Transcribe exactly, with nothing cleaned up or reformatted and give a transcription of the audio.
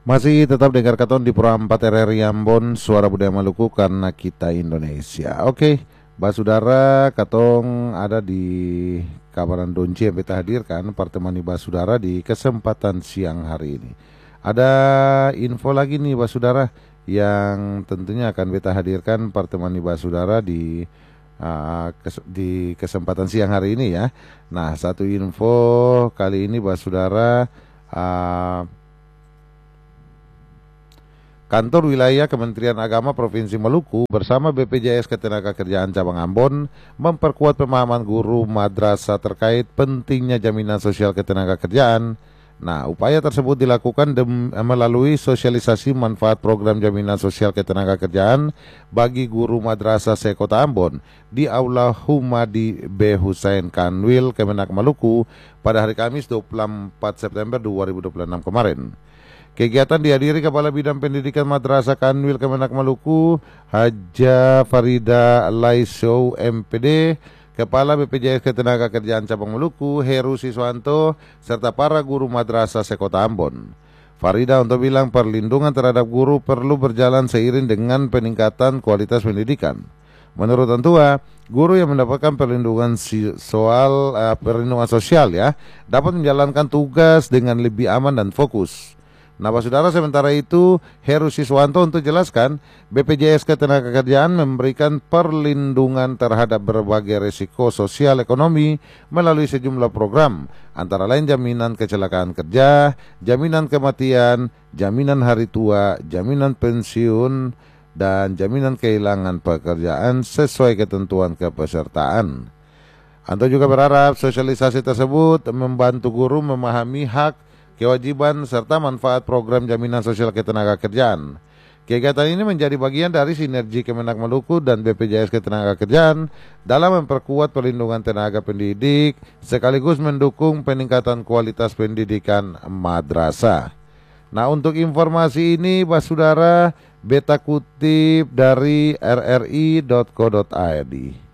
Masih tetap dengar katon di Pro empat R R I Ambon, Suara Budaya Maluku karena kita Indonesia. Oke, Basudara katong ada di Kabaran Donci yang kita hadirkan pertemani Basudara di kesempatan siang hari ini. Ada info lagi nih Basudara yang tentunya akan kita hadirkan pertemani Basudara di uh, kes di kesempatan siang hari ini ya. Nah, satu info kali ini Basudara, uh, Kantor Wilayah Kementerian Agama Provinsi Maluku bersama B P J S Ketenagakerjaan Cabang Ambon memperkuat pemahaman guru madrasah terkait pentingnya jaminan sosial ketenagakerjaan. Nah, upaya tersebut dilakukan melalui sosialisasi manfaat program jaminan sosial ketenagakerjaan bagi guru madrasah se-Kota Ambon di Aula Humadi B. Hussein Kanwil Kemenak Maluku pada hari Kamis dua puluh empat September dua ribu dua puluh enam kemarin. Kegiatan dihadiri Kepala Bidang Pendidikan Madrasah Kanwil Kemenak Maluku, Haja Farida Laiso M P D, Kepala B P J S Ketenagakerjaan Cabang Maluku, Heru Siswanto, serta para guru madrasah se-Kota Ambon. Farida untuk bilang perlindungan terhadap guru perlu berjalan seiring dengan peningkatan kualitas pendidikan. Menurut Antua, guru yang mendapatkan perlindungan soal uh, perlindungan sosial ya dapat menjalankan tugas dengan lebih aman dan fokus. Nah, Saudara, sementara itu Heru Siswanto untuk jelaskan B P J S Ketenagakerjaan memberikan perlindungan terhadap berbagai risiko sosial ekonomi melalui sejumlah program, antara lain jaminan kecelakaan kerja, jaminan kematian, jaminan hari tua, jaminan pensiun, dan jaminan kehilangan pekerjaan sesuai ketentuan kepesertaan. Anto juga berharap sosialisasi tersebut membantu guru memahami hak, kewajiban, serta manfaat program jaminan sosial ketenagakerjaan. Kegiatan ini menjadi bagian dari sinergi Kemenak Maluku dan B P J S Ketenagakerjaan dalam memperkuat perlindungan tenaga pendidik sekaligus mendukung peningkatan kualitas pendidikan madrasah. Nah, untuk informasi ini Basudara, beta kutip dari r r i dot co dot i d.